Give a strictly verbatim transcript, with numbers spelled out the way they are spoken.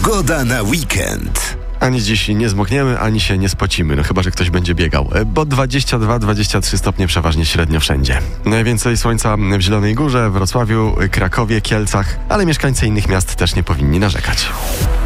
Pogoda na weekend. Ani dziś nie zmokniemy, ani się nie spocimy, no chyba że ktoś będzie biegał. Bo dwadzieścia dwa dwadzieścia trzy stopnie przeważnie średnio wszędzie. Najwięcej słońca w Zielonej Górze, Wrocławiu, Krakowie, Kielcach, ale mieszkańcy innych miast też nie powinni narzekać.